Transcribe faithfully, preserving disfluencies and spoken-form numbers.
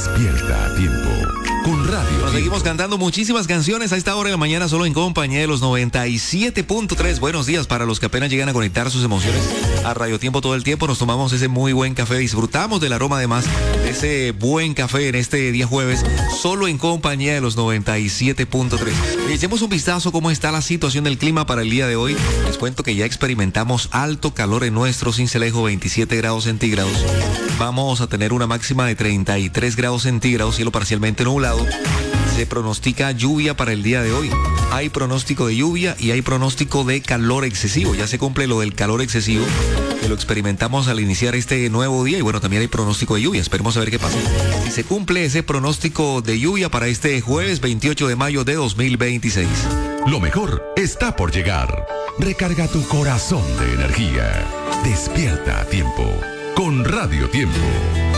Despierta a tiempo con Radio Nos Tiempo. seguimos cantando muchísimas canciones a esta hora de la mañana, solo en compañía de los noventa y siete punto tres. Buenos días para los que apenas llegan a conectar sus emociones a Radio Tiempo todo el tiempo. Nos tomamos ese muy buen café, disfrutamos del aroma además de ese buen café en este día jueves, solo en compañía de los noventa y siete punto tres. Y echemos un vistazo cómo está la situación del clima para el día de hoy. Les cuento que ya experimentamos alto calor en nuestro Sincelejo, veintisiete grados centígrados. Vamos a tener una máxima de treinta y tres grados centígrados, cielo parcialmente nublado. Se pronostica lluvia para el día de hoy. Hay pronóstico de lluvia y hay pronóstico de calor excesivo. Ya se cumple lo del calor excesivo, que lo experimentamos al iniciar este nuevo día. Y bueno, también hay pronóstico de lluvia. Esperemos a ver qué pasa. Si se cumple ese pronóstico de lluvia para este jueves veintiocho de mayo de dos mil veintiséis. Lo mejor está por llegar. Recarga tu corazón de energía. Despierta a tiempo con Radio Tiempo.